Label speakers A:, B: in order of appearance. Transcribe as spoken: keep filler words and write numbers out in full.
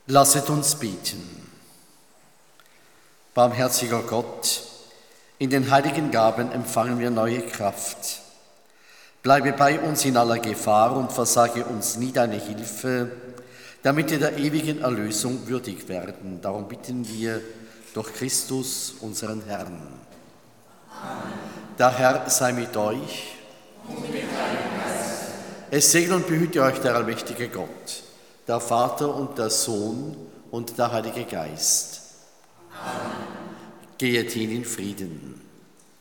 A: Lasset uns beten. Barmherziger Gott, in den heiligen Gaben empfangen wir neue Kraft. Bleibe bei uns in aller Gefahr und versage uns nie deine Hilfe, damit wir der ewigen Erlösung würdig werden. Darum bitten wir durch Christus, unseren Herrn. Amen. Der Herr sei mit euch. Und mit deinem Geist. Es segne und behüte euch der allmächtige Gott, der Vater und der Sohn und der Heilige Geist. Amen. Geht hin in Frieden.